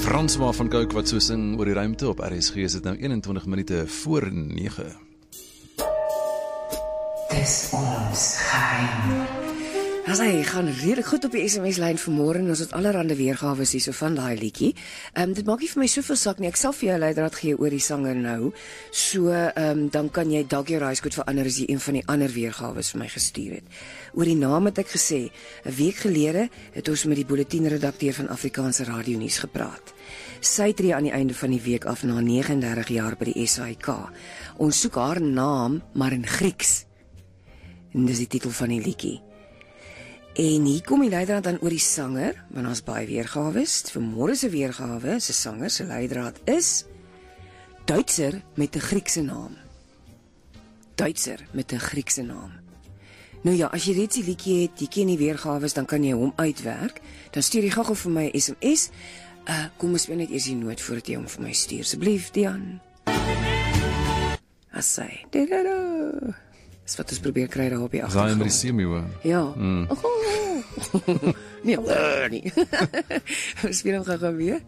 François van Cooke wat so sing oor die ruimte op RSG, is dit nou 21 minute voor 9. Dis ons geheim. Hy gaan redelijk goed op die SMS-lyn vanmôre en ons het allerhande weergawe hier so van daai liedjie. Dit maak nie vir my soveel saak nie. Ek sal vir jou leidraad gee oor die sanger nou. So dan kan jy dalk jou raaiskoot verander as jy een van die ander weergawe vir my gestuur het. Oor die naam het ek gesê, 'n week gelede het ons met die bulletinredakteur van Afrikaanse Radio Nuus gepraat. Sy tree aan die einde van die week af na 39 jaar by die SAIK. Ons soek haar naam, maar in Grieks. En dis die titel van die liedjie. En hier kom die leidraad dan oor die sanger, want ons baie weergawe is. Vanmôre se weergawe, se sanger se leidraad is Duitser met 'n Griekse naam. Duitser met 'n Griekse naam. Nou ja, as jy reeds die liedjie het, jy ken die weergawe, dan kan jy hom uitwerk. Dan stuur jy gou vir my 'n SMS. Kom ons speel net eers die noot voordat jy hom vir my stuur. Asseblief, Dian. Assai. Dis wat ons probeer kry daar op die agtergrond. Zaai met die semewe. Ja. Nee, nie. Ons speel hom gou weer.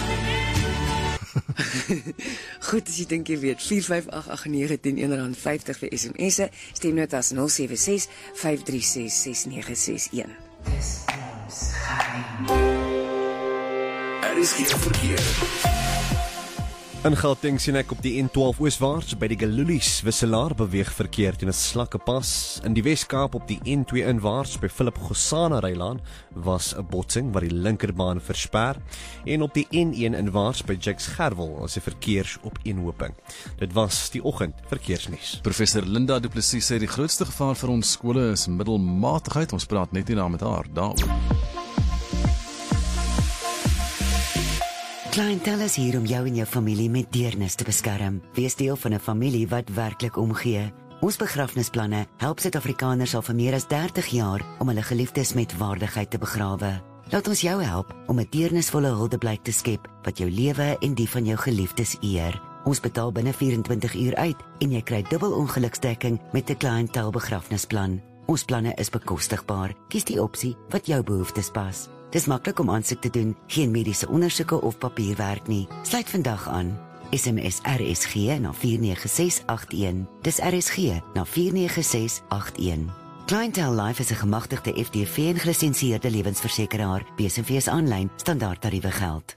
Goed, as jy dink jy weet, 4588910 R50 vir SMS'e, stemnotas 076 536 6961. Dis ons geheim. RSG verkeer. In Gauteng sien ek op die N12 ooswaarts by die Galulies wisselaar beweeg verkeer teen 'n slakkepas. In die Wes-Kaap op die N2 inwaarts by Philip Gosana Rylaan was 'n botsing wat die linkerbaan versper, en op die N1 inwaarts by Jakes Gerwel is 'n verkeersopeenhoping. Dit was die oggend verkeersnuus. Professor Linda Du Plessis sê die grootste gevaar vir ons skole is middelmatigheid. Ons praat net hierna met haar daaroor. Clientele is hier om jou en jou familie met deernis te beskerm. Wees deel van 'n familie wat werklik omgee. Ons begrafnisplanne help Suid-Afrikaners al vir meer as 30 jaar om hulle geliefdes met waardigheid te begrawe. Laat ons jou help om 'n deernisvolle huldeblyk te skep wat jou lewe en die van jou geliefdes eer. Ons betaal binne 24 uur uit en jy kry dubbel ongeluksdekking met 'n clientele begrafnisplan. Ons planne is bekostigbaar. Kies die opsie wat jou behoeftes pas. Dis maklik om aansoek te doen, geen mediese ondersoeke of papierwerk nie. Sluit vandag aan. SMS RSG na 49681. Dis RSG na 49681. Clientele Life is 'n gemagtigde FDV en gelisensieerde lewensversekeraar. BSV aanlyn, standaard tariewe geld.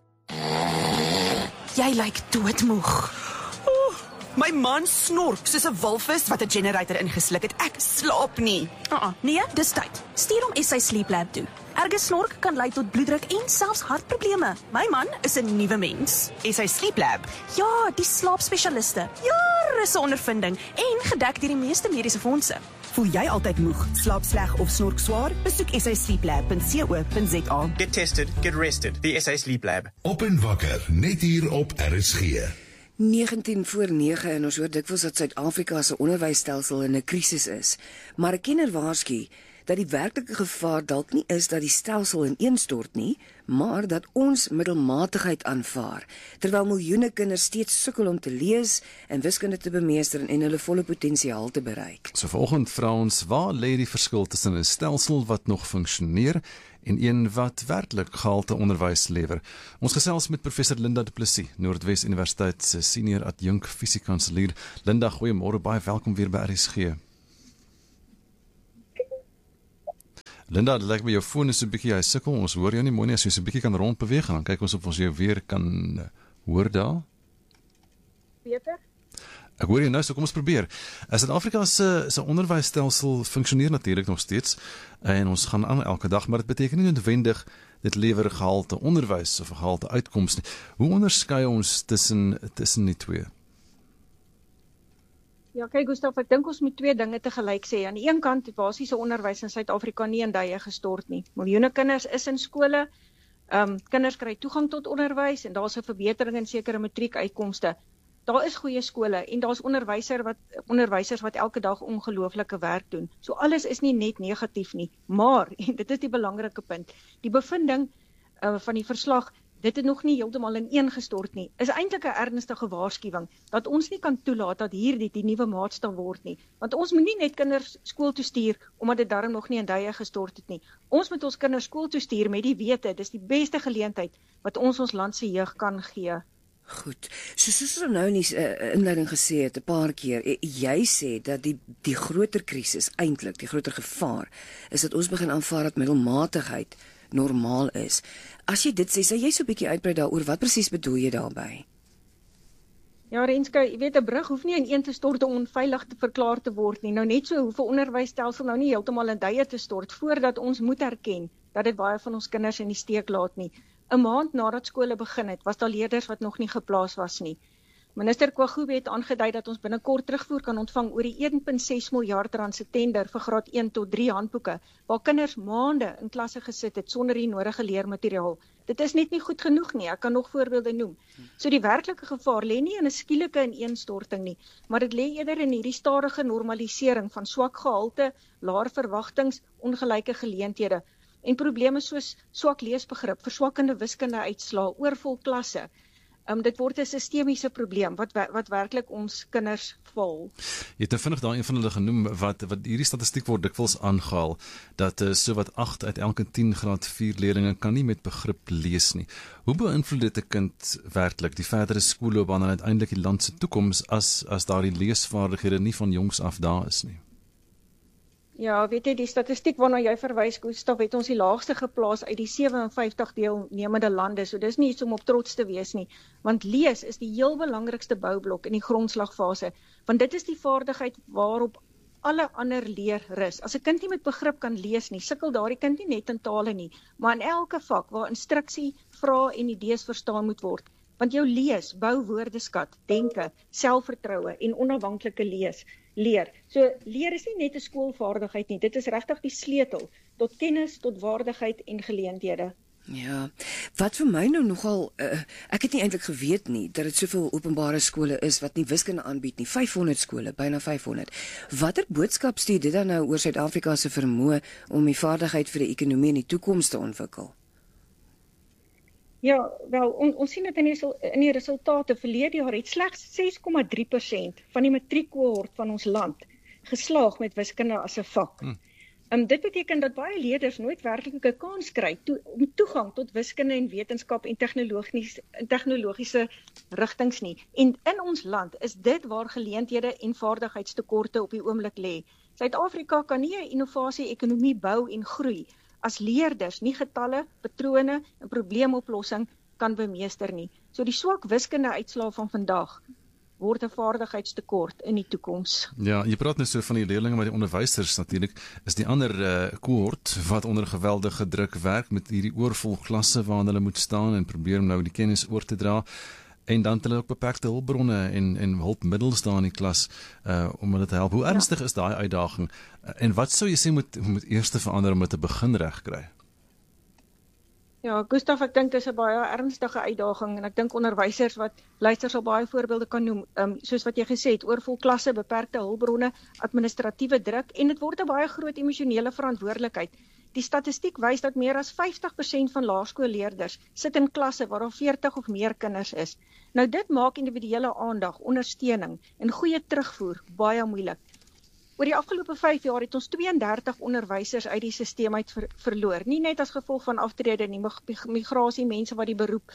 Jy lyk doodmoeg. My man snork soos 'n walvis wat 'n generator ingesluk het. Ek slaap nie. Nee, dis tyd. Stuur hom SA Sleep Lab toe. Erge snork kan lei tot bloeddruk en selfs hartprobleme. My man is 'n nuwe mens. SA Sleep Lab? Ja, die slaapspesialiste. Jare se ondervinding en gedek deur die meeste mediese fondse. Voel jy altyd moeg, slaap sleg of snork swaar? Besoek sasleeplab.co.za. Get tested, get rested. The SA Sleep Lab. Op en wakker, net hier op RSG. 19 voor 9 en ons hoor dikwels dat Suid-Afrika se onderwysstelsel in 'n krisis is. Maar 'n kenner waarsku dat die werklike gevaar dalk nie is dat die stelsel ineenstort nie, maar dat ons middelmatigheid aanvaar, terwyl miljoene kinders steeds sukkel om te lees en wiskunde te bemeester en hulle volle potensiaal te bereik. So vanoggend vra ons, waar lê die verskil tussen 'n stelsel wat nog funksioneer en een wat werklik gehalte onderwys lewer? Ons gesels met professor Linda Du Plessis, Noordwes Universiteit se senior adjunk fisiekanselier. Linda, goeiemôre, baie welkom weer by RSG. Linda, dit lyk my jou foon is so 'n bietjie, hy sukkel, ons hoor jou nie mooi nie, as jy so 'n bietjie kan rondbeweeg, en dan kyk ons of ons jou weer kan hoor daar. Beter? Ek hoor jy nou, so kom ons probeer. Suid-Afrika se onderwysstelsel funksioneer natuurlik nog steeds, en ons gaan aan elke dag, maar dit beteken nie noodwendig dit lewer gehalte onderwys of gehalte uitkomste nie. Hoe onderskei ons tussen die twee? Ja, kyk Gustaf, ek dink ons moet twee dinge tegelyk sê. Aan die een kant, die basiese onderwys in Suid-Afrika nie in duie gestort nie. Miljoene kinders is in skole, kinders kry toegang tot onderwys en daar's 'n verbetering in sekere matriekuitkomste. Daar is goeie skole en daar's onderwysers wat elke dag ongelooflike werk doen. So alles is nie net negatief nie, maar en dit is die belangrike punt. Die bevinding van die verslag dit het nog nie heeltemal ineengestort nie, is eintlik 'n ernstige waarskuwing, dat ons nie kan toelaat dat hierdie die nuwe maatstaf word nie, want ons moet nie net kinders skool toe stuur, omdat dit darm nog nie in duie gestort het nie. Ons moet ons kinders skool toe stuur met die wete, dis die beste geleentheid, wat ons land se jeug kan gee. Goed, soos ons nou in die inleiding gesê het, 'n paar keer, jy sê dat die groter krisis, eintlik, die groter gevaar, is dat ons begin aanvaar dat middelmatigheid normaal is. As jy dit sê, sê jy so 'n bietjie uitbrei daaroor, wat presies bedoel jy daarby? Ja, Renske, jy weet, 'n brug hoef nie ineen te stort om onveilig te verklaar te word nie. Nou net so hoef 'n onderwysstelsel nou nie heeltemal in duie te stort, voordat ons moet erken dat dit baie van ons kinders in die steek laat nie. 'n Maand nadat skole begin het, was daar leerders wat nog nie geplaas was nie. Minister Kwagube het aangedui dat ons binnekort terugvoer kan ontvang oor die 1.6 miljard rand se tender vir graad 1 tot 3 handboeke, waar kinders maande in klasse gesit het sonder die nodige leermateriaal. Dit is net nie goed genoeg nie, ek kan nog voorbeelde noem. So die werklike gevaar lê nie in 'n skielike ineenstorting nie, maar dit lê eerder in hierdie stadige normalisering van swak gehalte, laer verwagtings, ongelyke geleenthede en probleme soos swak leesbegrip, verswakkende wiskunde-uitslae, oorvol klasse. Dit word 'n sistemiese probleem wat werklik ons kinders val. Jy het vinnig daar een van hulle genoem wat hierdie statistiek word dikwels aangehaal dat so wat 8 uit elke 10 graad 4 leerders kan nie met begrip lees nie. Hoe beïnvloed dit 'n kind werklik die verdere skoolloopbaan en uiteindelik die land se toekoms as daardie leesvaardighede nie van jongs af daar is nie? Ja, weet jy, die statistiek waarna jy verwys, Gustav, het ons die laagste geplaas uit die 57 deelnemende lande, so dis nie iets om op trots te wees nie, want lees is die heel belangrikste boublok in die grondslagfase, want dit is die vaardigheid waarop alle ander leer rus. As 'n kind nie met begrip kan lees nie, sukkel daardie kind nie net in tale nie, maar in elke vak waar instruksie, vrae en idees verstaan moet word, want jou lees bou woordeskat, denke, selfvertroue en onafhanklike leer. So leer is nie net 'n skoolvaardigheid nie, dit is regtig die sleutel tot kennis, tot waardigheid en geleenthede. Ja, wat vir my nou nogal, ek het nie eintlik geweet nie, dat dit soveel openbare skole is wat nie wiskunde aanbied nie, 500 skole, byna 500. Watter boodskap stuur dit dan nou oor Suid-Afrika se vermoë om die vaardigheid vir die ekonomie in die toekoms te ontwikkel? Ja, wel, ons sien dit in die resultate. Verlede jaar het slegs 6,3% van die matriekkohort van ons land geslaag met wiskunde as 'n vak. Dit beteken dat baie leerders nooit werklik 'n kans kry om toegang tot wiskunde en wetenskap en tegnologiese rigtings nie. En in ons land is dit waar geleenthede en vaardigheidstekorte op die oomblik lê. Suid-Afrika kan nie 'n innovasie-ekonomie bou en groei as leerders nie getalle, patrone en probleemoplossing kan bemeester nie. So die swak wiskunde-uitslae van vandag word 'n vaardigheidstekort in die toekoms. Ja, jy praat nou so van die leerlinge, maar die onderwysers natuurlik is die ander cohort wat onder geweldige druk werk met hierdie oorvol klasse waarin hulle moet staan en probeer om nou die kennis oor te dra. En dan het hulle ook beperkte hulpbronne en hulpmiddels daar in die klas om hulle te help. Hoe ernstig is daai uitdaging? En wat sou jy sê moet eers verander om dit te begin regkry? Ja, Gustav, ek dink dis 'n baie ernstige uitdaging en ek dink onderwysers wat luister sal baie voorbeelde kan noem, soos wat jy gesê het, oorvol klasse, beperkte hulpbronne, administratiewe druk en dit word 'n baie groot emosionele verantwoordelikheid. Die statistiek wys dat meer as 50% van laerskoolleerders sit in klasse waar daar 40 of meer kinders is. Nou dit maak individuele aandag, ondersteuning en goeie terugvoer baie moeilik. Oor die afgelope 5 jaar het ons 32 onderwysers uit die stelsel uit verloor. Nie net as gevolg van aftrede nie, migrasie, mense wat die beroep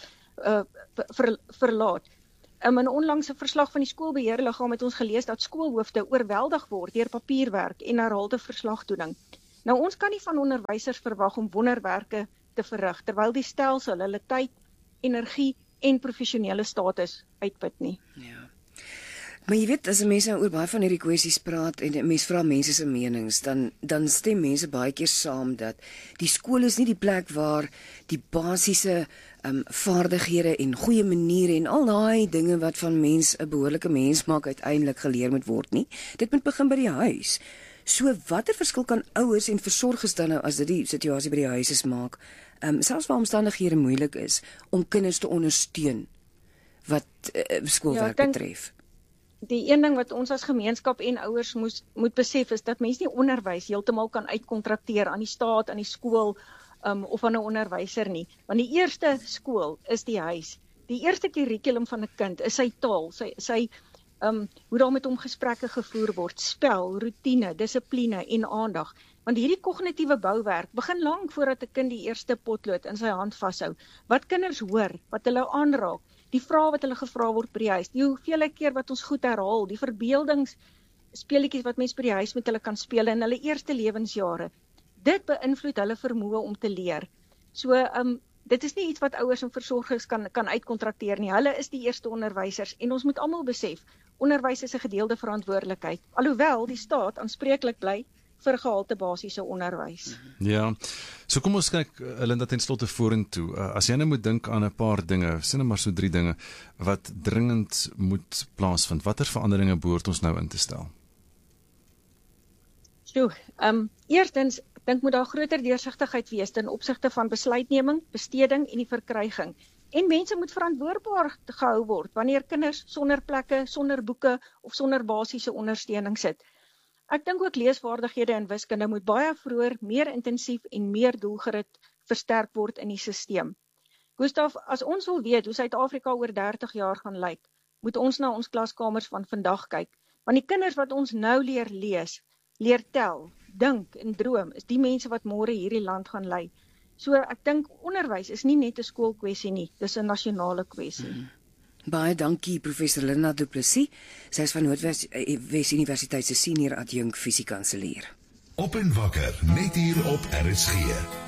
verlaat. In 'n onlangse verslag van die skoolbeheerliggaam het ons gelees dat skoolhoofde oorweldig word deur papierwerk en herhaalde verslagdoening. Nou ons kan nie van onderwysers verwag om wonderwerke te verrig, terwyl die stelsel hulle tyd, energie en professionele status uitput nie. Ja. Maar jy weet, as mense oor baie van hierdie kwessies praat en mense vra mense se menings, dan stem mense baie keer saam dat die skool is nie die plek waar die basiese vaardighede en goeie maniere en al daai dinge wat van mens 'n behoorlike mens maak uiteindelik geleer moet word nie. Dit moet begin by die huis. So watter verskil kan ouers en versorgers dan nou as dit die situasie by die huis is maak, selfs waar omstandighede moeilik is, om kinders te ondersteun wat skoolwerk betref? Die een ding wat ons as gemeenskap en ouers moet besef is dat mense nie onderwys heeltemal kan uitkontrakteer aan die staat, aan die skool of van 'n onderwyser nie. Want die eerste skool is die huis. Die eerste kurrikulum van 'n kind is sy taal, hoe daar met hom gesprekke gevoer word, spel, roetine, dissipline en aandag. Want hierdie kognitiewe bouwerk begin lank voordat 'n kind die eerste potlood in sy hand vashou. Wat kinders hoor, wat hulle aanraak, die vrae wat hulle gevra word by die huis, die hoeveelheid keer wat ons goed herhaal, die verbeeldingsspeletjies wat mens by die huis met hulle kan speel in hulle eerste lewensjare. Dit beïnvloed hulle vermoë om te leer. So, dit is nie iets wat ouers en versorgers kan uitkontrakteer nie. Hulle is die eerste onderwysers en ons moet almal besef, onderwys is 'n gedeelde verantwoordelikheid. Alhoewel die staat aanspreeklik bly vir gehalte basiese onderwys. Ja, so kom ons kyk, Linda, ten slotte vorentoe. As jy nou moet dink aan 'n paar dinge, sê net maar so 3 dinge, wat dringend moet plaasvind, watter veranderinge behoort ons nou in te stel? So, eerstens, ek dink moet daar groter deursigtigheid wees ten opsigte van besluitneming, besteding en die verkryging. En mense moet verantwoordbaar gehou word wanneer kinders sonder plekke, sonder boeke of sonder basiese ondersteuning sit. Ek dink ook leesvaardighede in wiskunde moet baie vroeër, meer intensief en meer doelgerig versterk word in die stelsel. Gustav, as ons wil weet hoe Suid-Afrika oor 30 jaar gaan lyk, moet ons na ons klaskamers van vandag kyk. Want die kinders wat ons nou leer lees, leer tel, dink en droom, is die mense wat môre hierdie land gaan lei. So ek dink onderwys is nie net 'n skoolkwessie nie, dis 'n nasionale kwessie. Baie dankie professor Linda Du Plessis. Sy is van Noordwes Universiteit se senior adjunk fisiekanselier. Op en wakker, net hier op RSG.